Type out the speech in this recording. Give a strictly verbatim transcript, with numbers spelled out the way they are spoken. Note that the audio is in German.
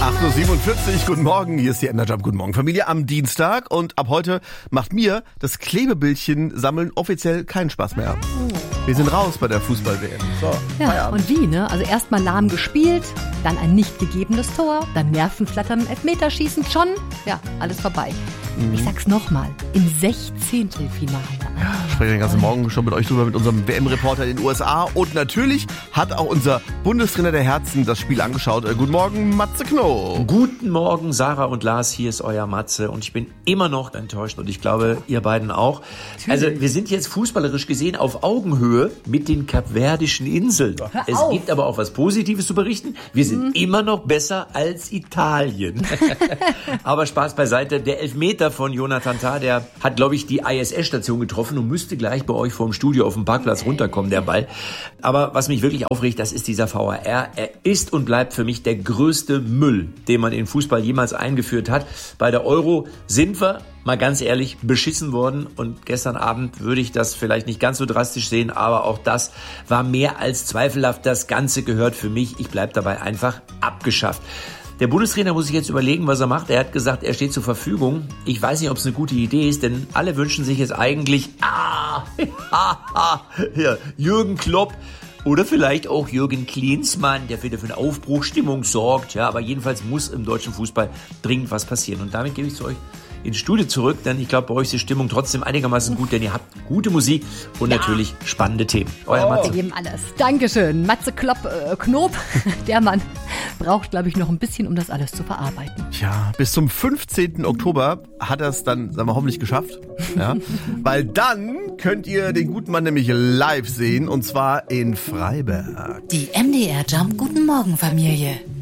acht Uhr siebenundvierzig, guten Morgen, hier ist die Energy Jump, guten Morgen Familie am Dienstag und ab heute macht mir das Klebebildchen sammeln offiziell keinen Spaß mehr. Wir sind raus bei der Fußball-W M. So, ja, Feierabend. Und wie, ne? Also erstmal lahm gespielt, dann ein nicht gegebenes Tor, dann Nervenflattern im Elfmeterschießen, schon, ja, alles vorbei. Mhm. Ich sag's nochmal, im Sechzehntelfinale. Ja, ich spreche den ganzen Morgen schon mit euch drüber, mit unserem W M-Reporter in den U S A. Und natürlich hat auch unser Bundestrainer der Herzen das Spiel angeschaut. Äh, guten Morgen, Matze Knob. Guten Morgen, Sarah und Lars, hier ist euer Matze. Und ich bin immer noch enttäuscht und ich glaube, ihr beiden auch. Also wir sind jetzt fußballerisch gesehen auf Augenhöhe mit den kapverdischen Inseln. Es gibt aber auch was Positives zu berichten. Wir sind mhm. immer noch besser als Italien. Aber Spaß beiseite. Der Elfmeter von Jonathan Tah, der hat, glaube ich, die I S S-Station getroffen und müsste gleich bei euch vor dem Studio auf dem Parkplatz runterkommen, der Ball. Aber was mich wirklich aufregt, das ist dieser V A R. Er ist und bleibt für mich der größte Müll, den man in Fußball jemals eingeführt hat. Bei der Euro sind wir, mal ganz ehrlich, beschissen worden. Und gestern Abend würde ich das vielleicht nicht ganz so drastisch sehen, aber auch das war mehr als zweifelhaft. Das Ganze gehört für mich, ich bleibe dabei, einfach abgeschafft. Der Bundestrainer muss sich jetzt überlegen, was er macht. Er hat gesagt, er steht zur Verfügung. Ich weiß nicht, ob es eine gute Idee ist, denn alle wünschen sich jetzt eigentlich, ah, ja, Jürgen Klopp oder vielleicht auch Jürgen Klinsmann, der wieder für eine Aufbruchstimmung sorgt. Ja, aber jedenfalls muss im deutschen Fußball dringend was passieren. Und damit gebe ich zu euch ins Studio zurück, denn ich glaube, bei euch ist die Stimmung trotzdem einigermaßen gut, denn ihr habt gute Musik und ja. natürlich spannende Themen. Euer oh. Matze. Wir geben alles. Dankeschön. Matze Klopp, äh, Knob, der Mann braucht, glaube ich, noch ein bisschen, um das alles zu verarbeiten. Ja, bis zum fünfzehnten Oktober hat er es dann, sagen wir, hoffentlich geschafft. Ja? Weil dann könnt ihr den guten Mann nämlich live sehen, und zwar in Freiberg. Die M D R Jump Guten Morgen Familie.